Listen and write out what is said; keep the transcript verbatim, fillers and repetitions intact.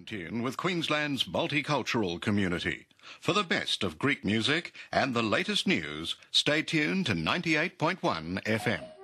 tune with Queensland's multicultural community. For the best of Greek music and the latest news, stay tuned to ninety-eight point one F M.